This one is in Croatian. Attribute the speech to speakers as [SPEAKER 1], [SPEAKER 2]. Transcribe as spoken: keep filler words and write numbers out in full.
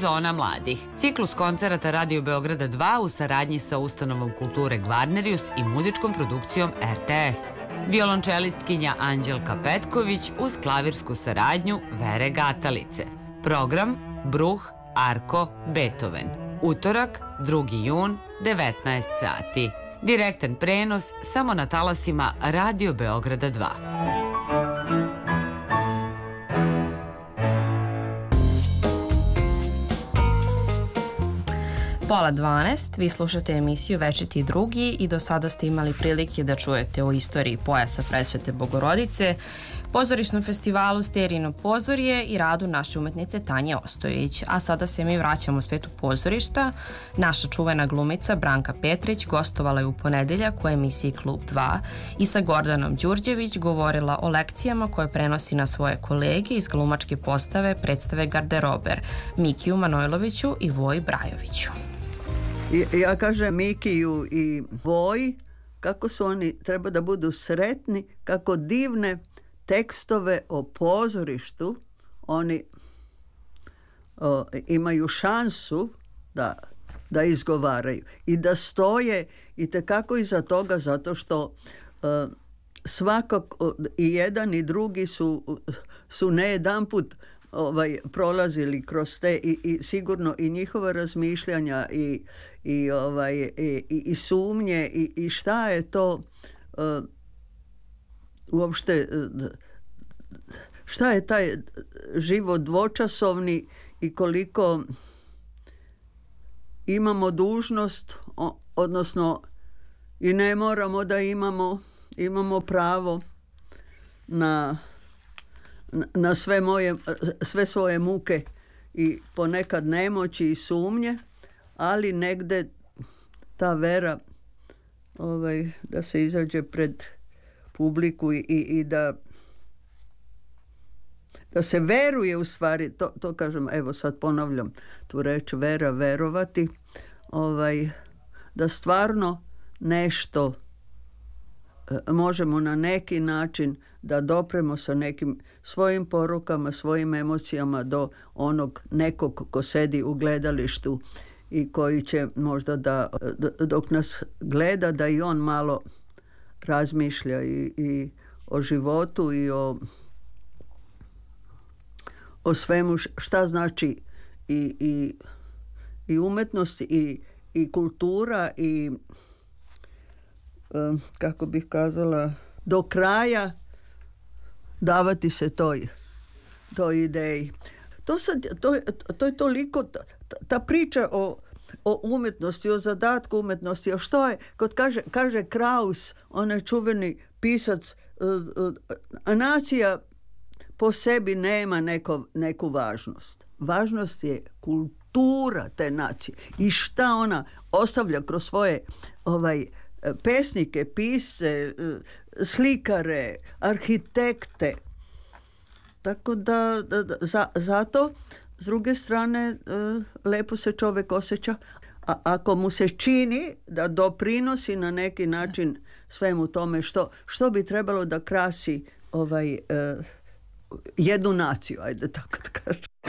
[SPEAKER 1] Sezona mladih. Ciklus koncerata Radio Beograda dva u saradnji sa Ustanovom kulture Gvarnerius i muzičkom produkcijom R T S. Violončelistkinja Anđelka Petković uz klavirsku saradnju Vere Gatalice. Program Bruh, Arko, Beethoven. Utorak, drugi jun, devetnaest sati. Direktan prenos samo na talasima Radio Beograda dva.
[SPEAKER 2] Pola dvanaest, vi slušate emisiju Večiti drugi i do sada ste imali prilike da čujete o istoriji pojasa Presvete Bogorodice, pozorišnom festivalu Sterijino pozorje i radu naše umetnice Tanje Ostojić. A sada se mi vraćamo u svetu pozorišta. Naša čuvena glumica Branka Petrić gostovala je u ponedeljak u emisiji Klub dva i sa Gordanom Đurđević govorila o lekcijama koje prenosi na svoje kolege iz glumačke postave predstave Garderober, Mikiju Manojloviću i Voji Brajoviću.
[SPEAKER 3] Ja kažem Mikiju i Voji kako su oni, treba da budu sretni, kako divne tekstove o pozorištu oni o, imaju šansu da, da izgovaraju i da stoje i tekako iza toga, zato što o, svakako i jedan i drugi su, su ne jedan put ovaj, prolazili kroz te i, i sigurno i njihova razmišljanja i, i, ovaj, i, i sumnje i, i šta je to o, uopšte šta je taj život dvočasovni i koliko imamo dužnost, odnosno i ne moramo da imamo imamo pravo na, na sve moje sve svoje muke i ponekad nemoći i sumnje, ali negde ta vera ovaj, da se izađe pred publiku i, i, i da da se veruje u stvari, to, to kažem, evo sad ponavljam tu reč vera, verovati, ovaj, da stvarno nešto e, možemo na neki način da dopremo sa nekim svojim porukama, svojim emocijama do onog nekog ko sedi u gledalištu i koji će možda da, dok nas gleda, da i on malo razmišlja i, i o životu i o, o svemu šta znači i, i, i umetnost i, i kultura i kako bih kazala, do kraja davati se toj, toj ideji. To, sad, to, to je toliko, ta, ta priča o o umetnosti, o zadatku umetnosti, o što je, kod kaže, kaže Kraus, onaj čuveni pisac, a nacija po sebi nema neko, neku važnost. Važnost je kultura te nacije i šta ona ostavlja kroz svoje ovaj, pesnike, pisce, slikare, arhitekte. Tako da, da, da za, zato s druge strane, lepo se čovjek osjeća, a ako mu se čini da doprinosi na neki način svemu tome što, što bi trebalo da krasi ovaj, jednu naciju, ajde tako da kažem.